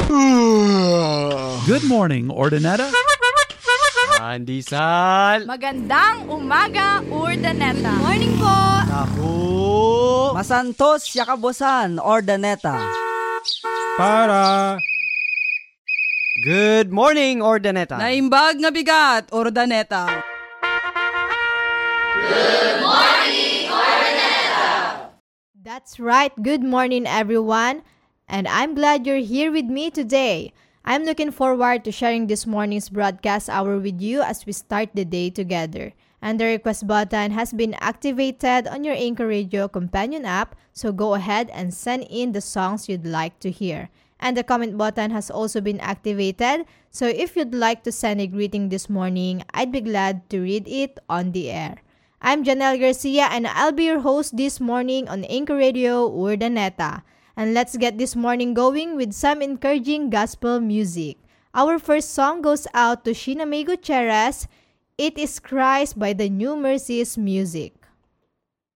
Good morning, Ordineta. Pandesal. Magandang umaga, Urdaneta. Morning po. Tahu. Masantos, Yakabosan, Ordaneta. Para. Good morning, Ordaneta. Naimbag nga bigat, Ordaneta. That's right. Good morning, everyone. And I'm glad you're here with me today. I'm looking forward to sharing this morning's broadcast hour with you as we start the day together. And the request button has been activated on your Anchor Radio companion app, so go ahead and send in the songs you'd like to hear. And the comment button has also been activated, so if you'd like to send a greeting this morning, I'd be glad to read it on the air. I'm Janelle Garcia, and I'll be your host this morning on Anchor Radio Urdaneta. And let's get this morning going with some encouraging gospel music. Our first song goes out to Sheena May Gutierrez. It is Christ by the New Mercies Music.